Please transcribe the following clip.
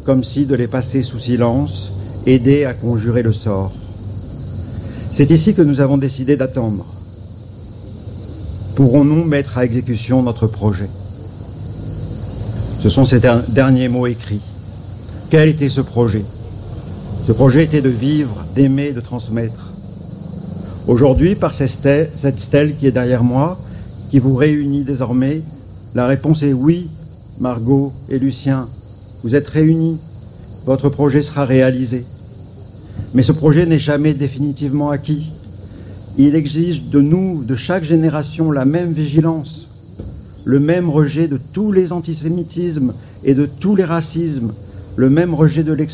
comme si de les passer sous silence aidait à conjurer le sort. C'est ici que nous avons décidé d'attendre. Pourrons-nous mettre à exécution notre projet? Ce sont ces derniers mots écrits. Quel était ce projet? Ce projet était de vivre, d'aimer, de transmettre. Aujourd'hui, par cette stèle qui est derrière moi, qui vous réunit désormais, la réponse est oui, Margot et Lucien, vous êtes réunis, votre projet sera réalisé. Mais ce projet n'est jamais définitivement acquis. Il exige de nous, de chaque génération, la même vigilance, le même rejet de tous les antisémitismes et de tous les racismes, le même rejet de l'exclusion.